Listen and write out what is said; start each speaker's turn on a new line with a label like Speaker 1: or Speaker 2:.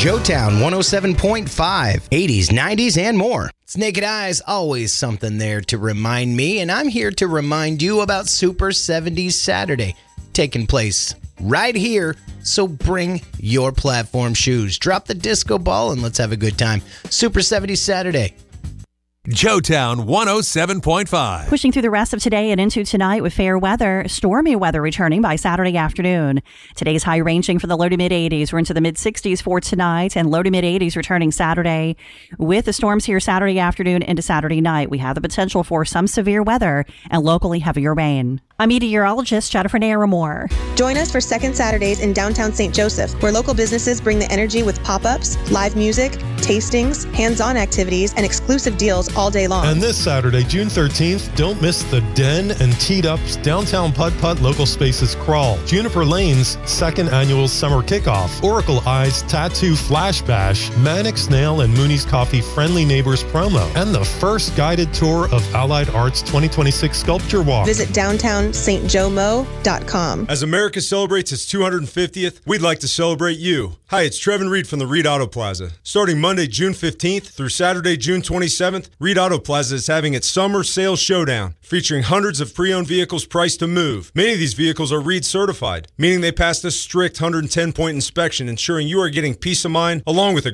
Speaker 1: Joetown 107.5, 80s, 90s, and more. It's Naked Eyes, always something there to remind me, and I'm here to remind you about Super 70s Saturday, taking place right here. So bring your platform shoes, drop the disco ball, and let's have a good time. Super 70s Saturday.
Speaker 2: Joetown 107.5.
Speaker 3: Pushing through the rest of today and into tonight with fair weather, stormy weather returning by Saturday afternoon. Today's high ranging for the low to mid 80s. We're into the mid 60s for tonight and low to mid 80s returning Saturday. With the storms here Saturday afternoon into Saturday night, we have the potential for some severe weather and locally heavier rain. I'm meteorologist Jennifer Naramore.
Speaker 4: Join us for Second Saturdays in downtown St. Joseph, where local businesses bring the energy with pop-ups, live music, tastings, hands-on activities, and exclusive deals all day long.
Speaker 5: And this Saturday, June 13th, don't miss the Den and Teed Up's Downtown Putt-Putt Local Spaces Crawl, Juniper Lane's second annual summer kickoff, Oracle Eye's Tattoo Flash Bash, Manic Snail and Mooney's Coffee Friendly Neighbors promo, and the first guided tour of Allied Arts 2026 Sculpture Walk.
Speaker 4: Visit downtownstjomo.com.
Speaker 6: As America celebrates its 250th, we'd like to celebrate you. Hi, it's Trevin Reed from the Reed Auto Plaza. Starting Monday, June 15th through Saturday, June 27th, Reed Auto Plaza is having its Summer Sales Showdown, featuring hundreds of pre-owned vehicles priced to move. Many of these vehicles are Reed certified, meaning they passed a strict 110-point inspection, ensuring you are getting peace of mind along with a